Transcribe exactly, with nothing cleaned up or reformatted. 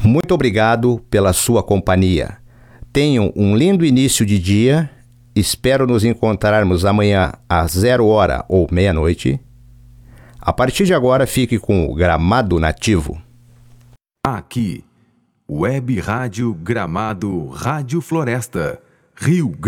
Muito obrigado pela sua companhia. Tenham um lindo início de dia. Espero nos encontrarmos amanhã às zero hora ou meia-noite. A partir de agora, fique com o Gramado Nativo. Aqui, Web Rádio Gramado, Rádio Floresta, Rio Grande.